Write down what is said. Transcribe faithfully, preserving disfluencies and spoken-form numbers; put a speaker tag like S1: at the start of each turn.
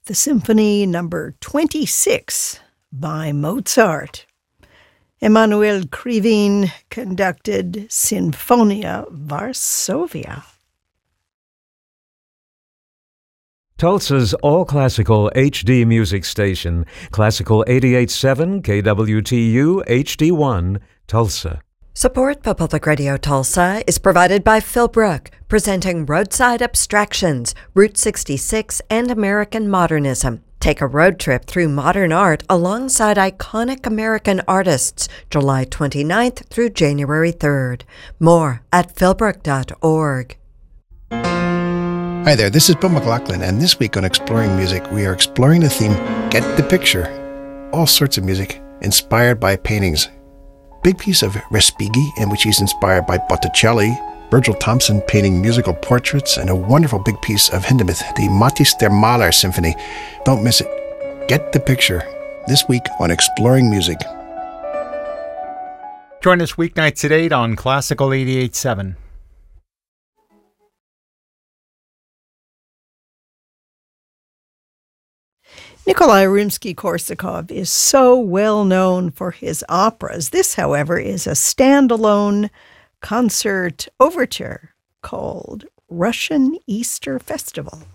S1: the Symphony number twenty-six by Mozart. Emanuel Krivine conducted Sinfonia Varsovia.
S2: Tulsa's all-classical H D music station, Classical eighty-eight point seven K W T U H D one, Tulsa.
S3: Support for Public Radio Tulsa is provided by Philbrook, presenting Roadside Abstractions, Route sixty-six, and American Modernism. Take a road trip through modern art alongside iconic American artists, July twenty-ninth through January third. More at philbrook dot org.
S4: Hi there, this is Bill McLaughlin, and this week on Exploring Music, we are exploring the theme, Get the Picture. All sorts of music inspired by paintings. Big piece of Respighi, in which he's inspired by Botticelli, Virgil Thompson painting musical portraits, and a wonderful big piece of Hindemith, the Matthäus der Maler Symphony. Don't miss it. Get the Picture, this week on Exploring Music.
S5: Join us weeknights at eight on Classical eighty-eight point seven.
S1: Nikolai Rimsky-Korsakov is so well known for his operas. This, however, is a standalone concert overture called Russian Easter Festival.